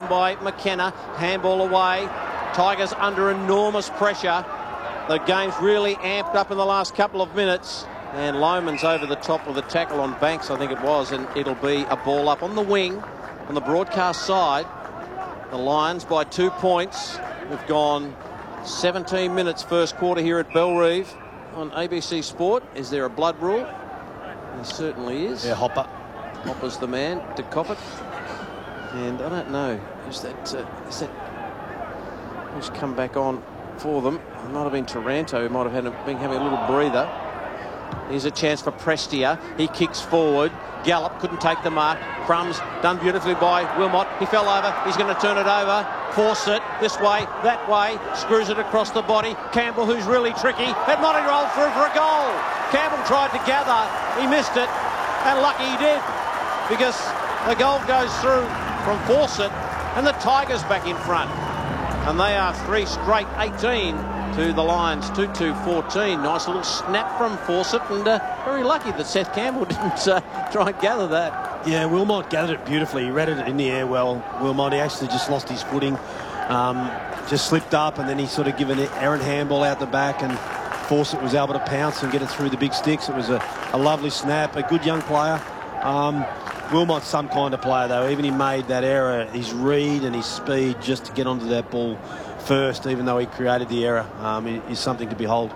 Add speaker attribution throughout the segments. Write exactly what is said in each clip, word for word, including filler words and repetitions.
Speaker 1: by McKenna. Handball away. Tigers under enormous pressure. The game's really amped up in the last couple of minutes. And Loman's over the top with a tackle on Banks, I think it was, and it'll be a ball up on the wing. On the broadcast side, the Lions by two points. We've gone seventeen minutes first quarter here at Bellerive on A B C Sport. Is there a blood rule? There certainly is.
Speaker 2: Yeah, Hopper.
Speaker 1: Hopper's the man to cop it. And I don't know, is that, uh, is that who's come back on for them? It might have been Taranto who might have had a, been having a little breather. Here's a chance for Prestia. He kicks forward. Gallup couldn't take the mark. Crumbs done beautifully by Wilmot. He fell over. He's going to turn it over. Force it this way, that way. Screws it across the body. Campbell, who's really tricky, had not rolled through for a goal. Campbell tried to gather. He missed it. And lucky he did, because the goal goes through from Fawcett and the Tigers back in front. And they are three straight eighteen to the Lions, two two fourteen. Nice little snap from Fawcett, and uh, very lucky that Seth Campbell didn't uh, try and gather that.
Speaker 2: Yeah, Wilmot gathered it beautifully. He read it in the air well. Wilmot, he actually just lost his footing, um, just slipped up, and then he sort of given an errant handball out the back, and Fawcett was able to pounce and get it through the big sticks. It was a, a lovely snap, a good young player. Um, Wilmot's some kind of player, though. Even he made that error, his read and his speed just to get onto that ball first, even though he created the error, um, is something to behold.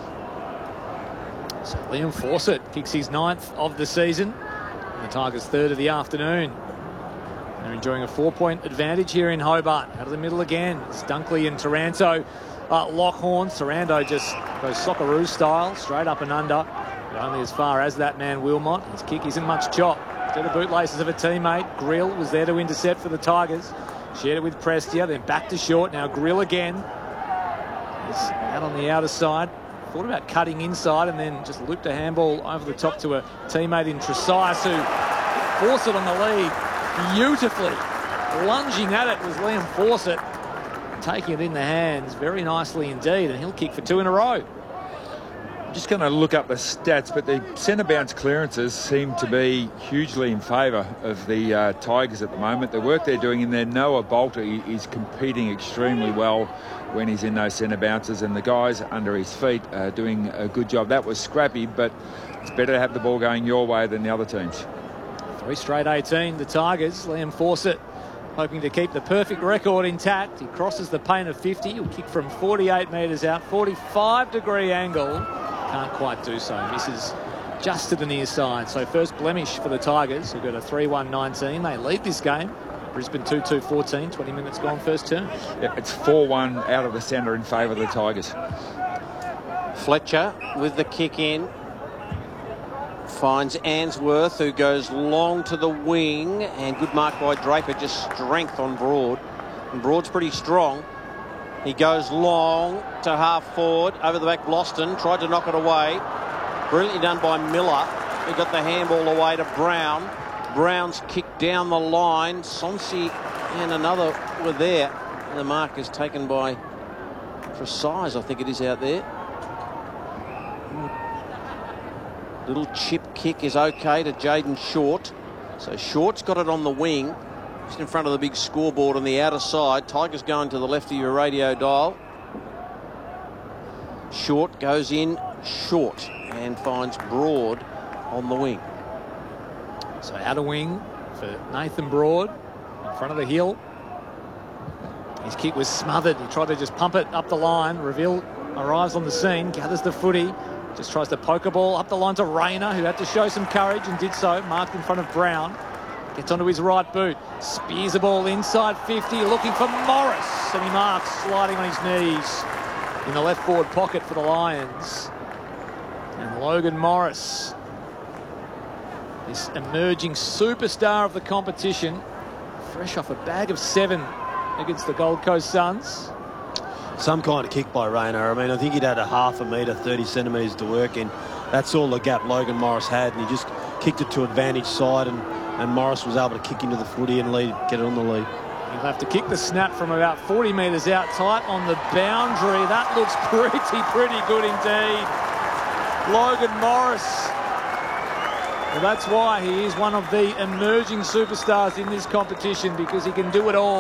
Speaker 3: So Liam Fawcett kicks his ninth of the season. The Tigers' third of the afternoon. They're enjoying a four-point advantage here in Hobart. Out of the middle again. It's Dunkley and Taranto uh, lock horns. Taranto just goes Socceroo style, straight up and under. But only as far as that man Wilmot. His kick isn't much chop. To the bootlaces of a teammate. Grill was there to intercept for the Tigers. Shared it with Prestia, then back to short. Now Grill again. He's out on the outer side. Thought about cutting inside and then just looped a handball over the top to a teammate in Tresias, who forced it on the lead beautifully. Lunging at it was Liam Fawcett, taking it in the hands very nicely indeed, and he'll kick for two in a row.
Speaker 4: I'm just going to look up the stats, but the centre bounce clearances seem to be hugely in favour of the uh, Tigers at the moment. The work they're doing in there, Noah Bolter is competing extremely well when he's in those centre bounces, and the guys under his feet are doing a good job. That was scrappy, but it's better to have the ball going your way than the other teams.
Speaker 3: Three straight eighteen, the Tigers. Liam Fawcett hoping to keep the perfect record intact. He crosses the paint of fifty. He'll kick from forty-eight metres out, forty-five degree angle. Can't quite do so. Misses just to the near side. So first blemish for the Tigers, who got a three one nineteen. They lead this game. Brisbane two two fourteen, twenty minutes gone first turn.
Speaker 4: Yeah, it's four one out of the centre in favour of the Tigers.
Speaker 1: Fletcher with the kick in. Finds Answorth, who goes long to the wing, and good mark by Draper. Just strength on Broad, and Broad's pretty strong. He goes long to half forward over the back. Bloston tried to knock it away. Brilliantly done by Miller. He got the handball away to Brown. Brown's kick down the line. Sonsi and another were there. The mark is taken by Precise, I think it is out there. Little chip kick is okay to Jaden Short. So Short's got it on the wing, just in front of the big scoreboard on the outer side. Tigers going to the left of your radio dial. Short goes in short and finds Broad on the wing.
Speaker 3: So outer wing for Nathan Broad in front of the hill. His kick was smothered. He tried to just pump it up the line. Reveal arrives on the scene, gathers the footy, just tries to poke a ball up the line to Rayner, who had to show some courage and did so. Marked in front of Brown. Gets onto his right boot. Spears the ball inside fifty, looking for Morris. And he marks, sliding on his knees in the left forward pocket for the Lions. And Logan Morris, this emerging superstar of the competition, fresh off a bag of seven against the Gold Coast Suns.
Speaker 2: Some kind of kick by Rayner. I mean, I think he'd had a half a metre, thirty centimetres to work in. That's all the gap Logan Morris had, and he just kicked it to advantage side, and, and Morris was able to kick into the footy and lead, get it on the lead.
Speaker 3: He'll have to kick the snap from about forty metres out, tight on the boundary. That looks pretty, pretty good indeed. Logan Morris. Well, that's why he is one of the emerging superstars in this competition, because he can do it all.